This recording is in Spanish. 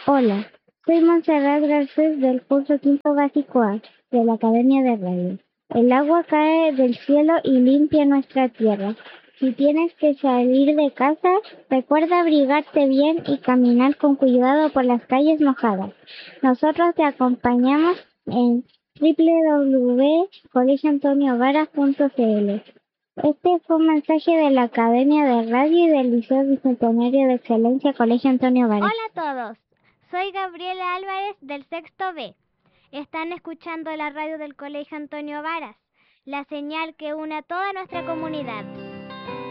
Hola, soy Montserrat Garcés del curso quinto básico A de la Academia de Radio. El agua cae del cielo y limpia nuestra tierra. Si tienes que salir de casa, recuerda abrigarte bien y caminar con cuidado por las calles mojadas. Nosotros te acompañamos en www.colegioantoniovaras.cl. Este fue un mensaje de la Academia de Radio y del Liceo Bicentenario de Excelencia Colegio Antonio Varas. Hola a todos, soy Gabriela Álvarez del sexto B. Están escuchando la radio del Colegio Antonio Varas, la señal que une a toda nuestra comunidad.